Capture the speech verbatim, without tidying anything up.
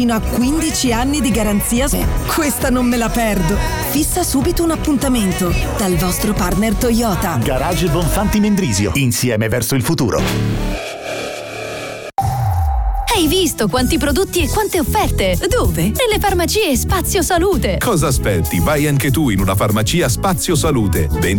fino a quindici anni di garanzia. Questa non me la perdo. Fissa subito un appuntamento dal vostro partner Toyota. Garage Bonfanti Mendrisio, insieme verso il futuro. Hai visto quanti prodotti e quante offerte? Dove? Nelle farmacie Spazio Salute. Cosa aspetti? Vai anche tu in una farmacia Spazio Salute. venti